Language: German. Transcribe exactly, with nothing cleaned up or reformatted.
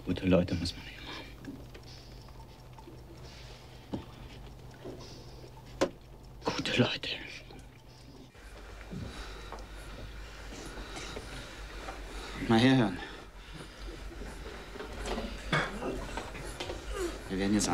Gute Leute muss man immer. Gute Leute. Mal herhören. Wir werden jetzt